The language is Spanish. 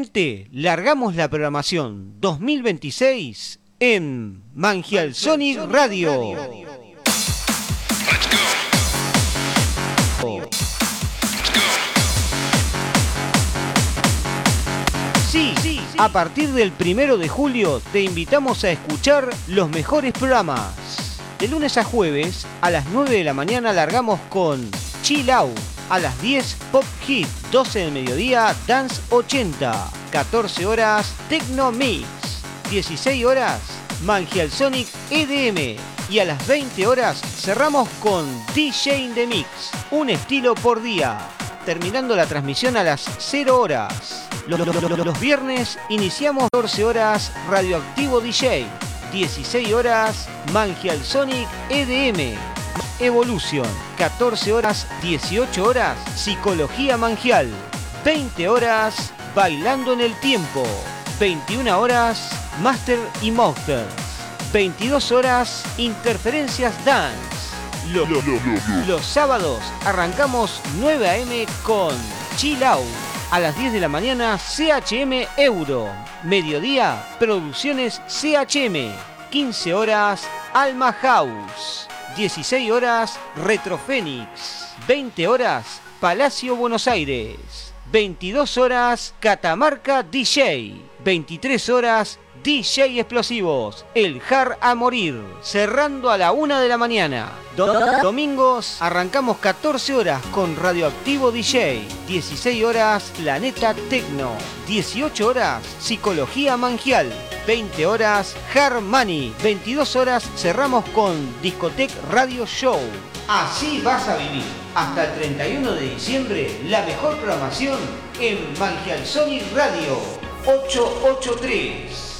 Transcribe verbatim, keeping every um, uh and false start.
Finalmente, largamos la programación dos mil veintiséis en Mangial Sonic Radio. Sí, sí, a partir del primero de julio te invitamos a escuchar los mejores programas. De lunes a jueves, a las nueve de la mañana largamos con Chill Out. A las diez, Pop Hit. doce del mediodía, Dance ochenta. catorce horas, Tecno Mix. dieciséis horas, Mangial Sonic E D M. Y a las veinte horas cerramos con D J in the Mix. Un estilo por día. Terminando la transmisión a las cero horas. Los, los, los, los viernes iniciamos catorce horas Radioactivo D J. dieciséis horas Mangial Sonic E D M. Evolution. catorce horas, dieciocho horas Psicología Mangial. veinte horas Bailando en el Tiempo. veintiuna horas Master y Monsters. veintidós horas Interferencias Dance. Los, los, los, los. los sábados arrancamos nueve a eme con Chill Out. A las diez de la mañana C H M Euro. Mediodía Producciones C H M. quince horas Alma House. dieciséis horas Retrofénix. veinte horas Palacio Buenos Aires. veintidós horas Catamarca D J. veintitrés horas D J Explosivos, el Hard a Morir, cerrando a la una de la mañana. Do- domingos arrancamos catorce horas con Radioactivo D J, dieciséis horas Planeta Tecno, dieciocho horas Psicología Mangial, veinte horas Hard Money, veintidós horas cerramos con Discotec Radio Show. Así vas a vivir hasta el treinta y uno de diciembre la mejor programación en Mangial Sonic Radio ochocientos ochenta y tres.